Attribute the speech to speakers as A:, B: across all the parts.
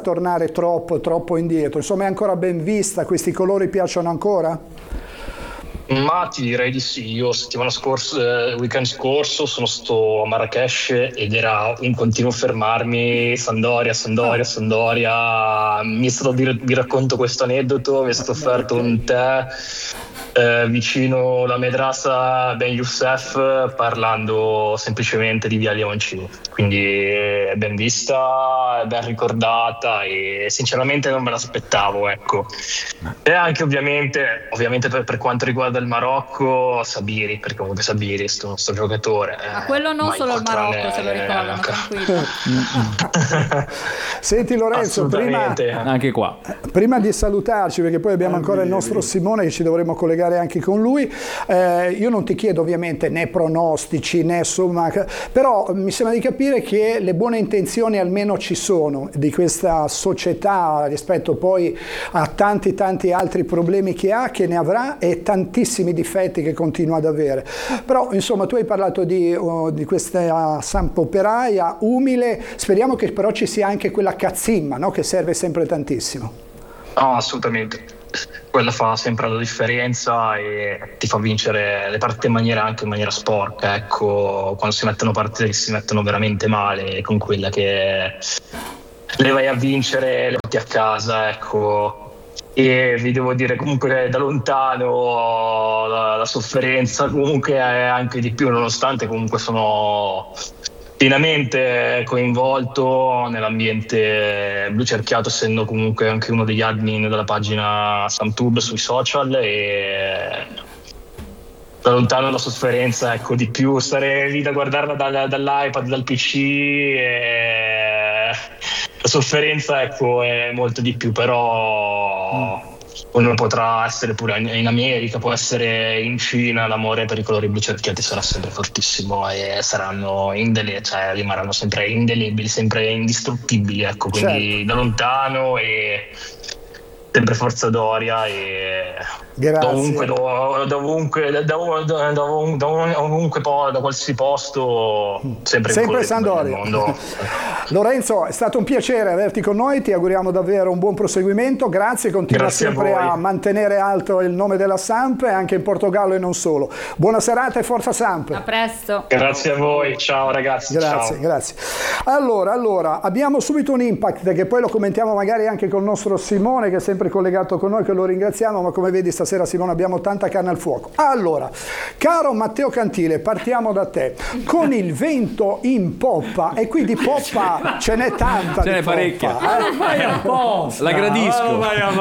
A: tornare troppo indietro, insomma è ancora ben vista, questi colori piacciono ancora?
B: Ma ti direi di sì. Io weekend scorso sono stato a Marrakech ed era un continuo fermarmi, Sandoria. Vi racconto questo aneddoto: mi è stato offerto un tè vicino alla Madrasa Ben Youssef, parlando semplicemente di Via Leoncini. Quindi è ben vista, è ben ricordata e sinceramente non me l'aspettavo, ecco. E anche ovviamente per quanto riguarda il Marocco, Sabiri, perché comunque Sabiri sto giocatore.
C: Ma quello non solo il Marocco, se lo ricordano, tranquillo.
A: Senti Lorenzo,
D: anche qua.
A: Prima di salutarci, perché poi abbiamo ancora il nostro Simone che ci dovremo collegare anche con lui, io non ti chiedo ovviamente né pronostici né insomma, però mi sembra di capire che le buone intenzioni almeno ci sono di questa società rispetto poi a tanti altri problemi che ne avrà e tantissimi difetti che continua ad avere. Però insomma tu hai parlato di questa Samp operaia umile, speriamo che però ci sia anche quella cazzimma, no? Che serve sempre tantissimo.
B: No, assolutamente. Quella fa sempre la differenza e ti fa vincere le partite anche in maniera sporca, ecco, quando si mettono partite che si mettono veramente male, con quella che le vai a vincere, le porti a casa, ecco. E vi devo dire comunque da lontano la sofferenza comunque è anche di più, nonostante comunque sono pienamente coinvolto nell'ambiente blu cerchiato, essendo comunque anche uno degli admin della pagina SampTube sui social, e da lontano la sofferenza, ecco, di più stare lì da guardarla dall'iPad, dal PC, e la sofferenza, ecco, è molto di più, però uno potrà essere pure in America, può essere in Cina, l'amore per i colori blu cerchiati sarà sempre fortissimo e saranno rimarranno sempre indelebili, sempre indistruttibili, ecco, quindi da lontano e sempre forza Doria e
A: grazie.
B: Dovunque poi, da qualsiasi posto, sempre
A: Sampdoria. Lorenzo, è stato un piacere averti con noi, ti auguriamo davvero un buon proseguimento, grazie, continua sempre a mantenere alto il nome della Samp anche in Portogallo e non solo. Buona serata e forza Samp.
C: A presto.
B: Grazie a voi, ciao ragazzi.
A: Grazie. Allora, abbiamo subito un impact che poi lo commentiamo magari anche col nostro Simone che è sempre collegato con noi, che lo ringraziamo, ma come vedi stasera Simone abbiamo tanta carne al fuoco. Allora, caro Matteo Cantile, partiamo da te. Con il vento in poppa, e qui di poppa ce n'è tanta,
D: ce n'è parecchia.
E: Vai a posto.
D: La gradisco.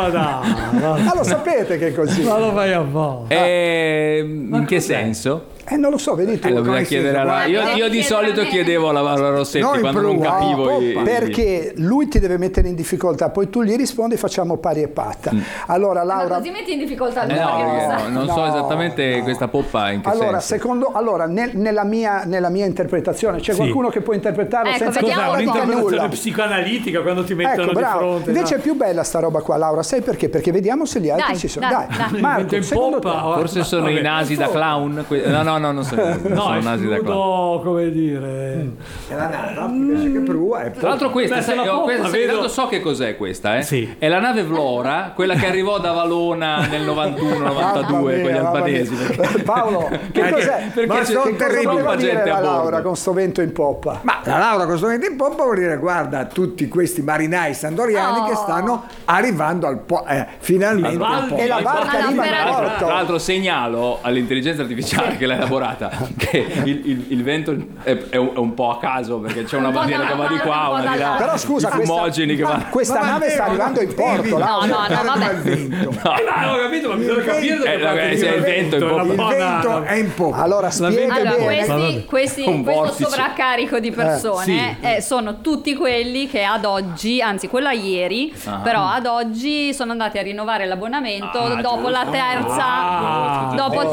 A: Ma lo sapete che è così.
E: Ma lo vai a posto.
D: In che senso?
A: Non lo so, vedi tu.
D: Io di solito chiedevo alla Rossetti quando non capivo
A: perché lui ti deve mettere in difficoltà, poi tu gli rispondi, facciamo pari e patta. Allora Laura,
C: ma così metti in difficoltà
D: non so esattamente questa poppa in che senso.
A: Nella mia interpretazione c'è qualcuno che può interpretarlo senza
E: un'interpretazione psicoanalitica quando ti mettono di fronte.
A: Invece è più bella sta roba qua, Laura, sai perché? Perché vediamo se gli altri ci sono. Dai. Marco, secondo te?
D: Forse sono i nasi da clown. Non sono nasi da clown.
E: Come dire,
F: è la nave invece che prua.
D: Tra l'altro questa so che cos'è questa,
E: Sì.
D: È la nave Vlora, quella che arrivò da Valona nel 91-92 con gli albanesi.
A: Paolo, che cos'è?
D: Perché sono
A: terribili
D: gente a
A: Laura
D: bordo
A: con sto vento in poppa?
F: Ma la Laura con sto vento in poppa vuol dire guarda tutti questi marinai sandoriani che stanno arrivando finalmente
A: e la barca arriva in porto.
D: Tra l'altro segnalo all'intelligenza artificiale che l'ha elaborata che il vento è un po' a caso, perché c'è una bandiera che va di qua, una di là.
A: Però scusa, questa nave sta arrivando in porto.
C: No, vabbè.
E: ho capito, ma bisogna capire
D: il vento
F: è in poppa.
A: Allora spiega bene.
C: Questo sovraccarico di persone sono tutti quelli che ad oggi, anzi quello a ieri, però ad oggi sono andati a rinnovare l'abbonamento dopo la terza, dopo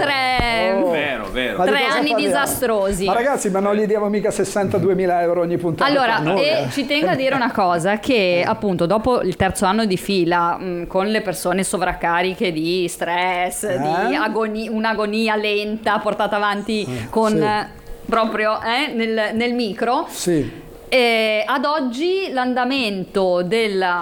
C: tre anni disastrosi.
A: Ma ragazzi, ma non gli diamo mica 62.000 euro ogni puntata?
C: Allora, ci tengo a dire una cosa, che appunto dopo il terzo anno di fila, con le persone sovraccariche di stress, di un'agonia lenta portata avanti con proprio nel micro, ad oggi l'andamento della